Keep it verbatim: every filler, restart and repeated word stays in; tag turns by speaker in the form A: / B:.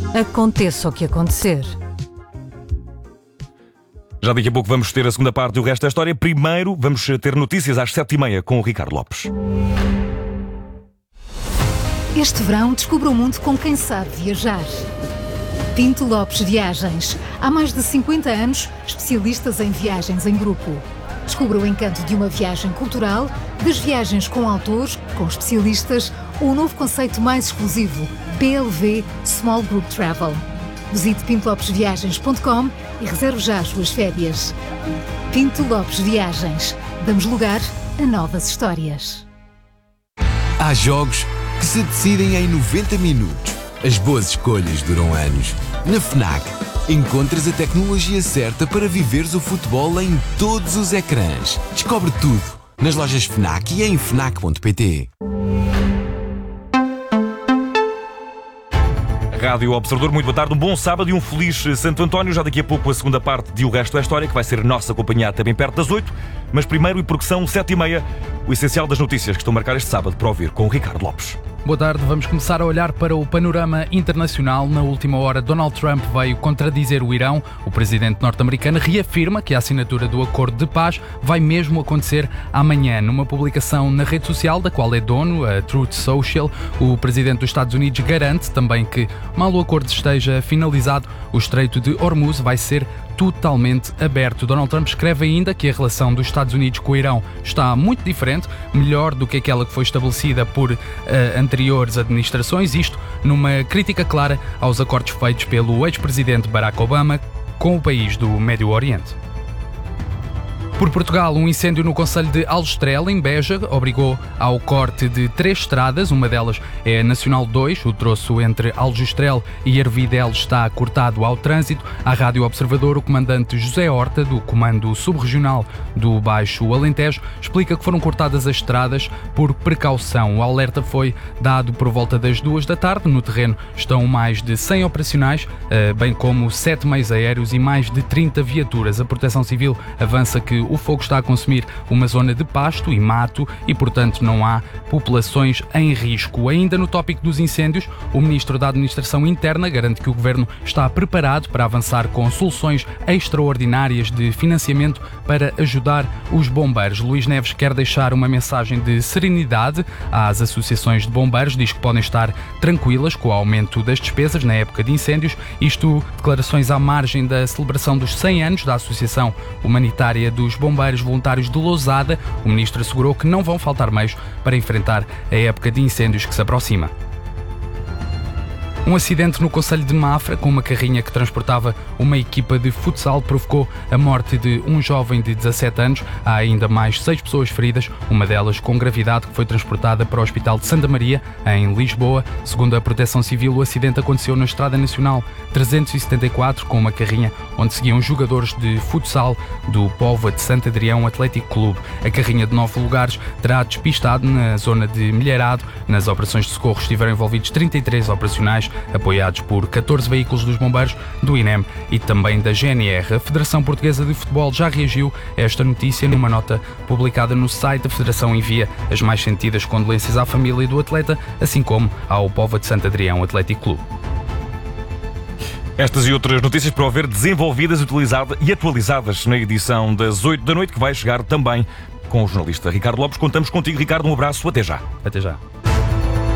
A: Aconteça o que acontecer.
B: Já daqui a pouco vamos ter a segunda parte do resto da história. Primeiro vamos ter notícias às sete e meia com o Ricardo Lopes.
C: Este verão descubra o mundo com quem sabe viajar. Pinto Lopes Viagens. Há mais de cinquenta anos, especialistas em viagens em grupo. Descubra o encanto de uma viagem cultural, das viagens com autores, com especialistas, ou o novo conceito mais exclusivo, P L V Small Group Travel. Visite pinto lopes viagens ponto com e reserve já as suas férias. Pinto Lopes Viagens. Damos lugar a novas histórias.
D: Há jogos que se decidem em noventa minutos. As boas escolhas duram anos. Na FNAC, encontras a tecnologia certa para viveres o futebol em todos os ecrãs. Descobre tudo nas lojas FNAC e em fnac ponto pt.
B: Rádio Observador, muito boa tarde, um bom sábado e um feliz Santo António. Já daqui a pouco a segunda parte de O Resto é História, que vai ser nossa companhia até bem perto das oito. Mas primeiro, e porque são sete e meia, o essencial das notícias que estão a marcar este sábado para ouvir com o Ricardo Lopes.
E: Boa tarde, vamos começar a olhar para o panorama internacional. Na última hora, Donald Trump veio contradizer o Irão. O presidente norte-americano reafirma que a assinatura do acordo de paz vai mesmo acontecer amanhã. Numa publicação na rede social, da qual é dono, a Truth Social, o presidente dos Estados Unidos garante também que, mal o acordo esteja finalizado, o Estreito de Hormuz vai ser totalmente aberto. Donald Trump escreve ainda que a relação dos Estados Unidos com o Irão está muito diferente, melhor do que aquela que foi estabelecida por uh, anteriores administrações, isto numa crítica clara aos acordos feitos pelo ex-presidente Barack Obama com o país do Médio Oriente. Por Portugal, um incêndio no concelho de Aljustrel, em Beja, obrigou ao corte de três estradas. Uma delas é a Nacional dois. O troço entre Aljustrel e Arvidel está cortado ao trânsito. À Rádio Observador, o comandante José Horta, do Comando Subregional do Baixo Alentejo, explica que foram cortadas as estradas por precaução. O alerta foi dado por volta das duas da tarde. No terreno estão mais de cem operacionais, bem como sete meios aéreos e mais de trinta viaturas. A Proteção Civil avança que o fogo está a consumir uma zona de pasto e mato e, portanto, não há populações em risco. Ainda no tópico dos incêndios, o Ministro da Administração Interna garante que o Governo está preparado para avançar com soluções extraordinárias de financiamento para ajudar os bombeiros. Luís Neves quer deixar uma mensagem de serenidade às associações de bombeiros, diz que podem estar tranquilas com o aumento das despesas na época de incêndios. Isto, declarações à margem da celebração dos cem anos da Associação Humanitária dos Bombeiros Voluntários de Lousada. O ministro assegurou que não vão faltar meios para enfrentar a época de incêndios que se aproxima. Um acidente no concelho de Mafra, com uma carrinha que transportava uma equipa de futsal, provocou a morte de um jovem de dezassete anos. Há ainda mais seis pessoas feridas, uma delas com gravidade, que foi transportada para o Hospital de Santa Maria, em Lisboa. Segundo a Proteção Civil, o acidente aconteceu na Estrada Nacional trezentos e setenta e quatro, com uma carrinha onde seguiam jogadores de futsal do Póvoa de Santo Adrião Atlético Clube. A carrinha de nove lugares terá despistado na zona de Milheirado. Nas operações de socorro estiveram envolvidos trinta e três operacionais, apoiados por catorze veículos dos bombeiros, do I N E M e também da G N R. A Federação Portuguesa de Futebol já reagiu a esta notícia. Numa nota publicada no site, a Federação envia as mais sentidas condolências à família do atleta, assim como ao Póvoa de Santo Adrião Atlético Clube.
B: Estas e outras notícias para ouvir desenvolvidas, utilizadas e atualizadas na edição das oito da noite, que vai chegar também com o jornalista Ricardo Lopes. Contamos contigo, Ricardo. Um abraço. Até já.
E: Até já.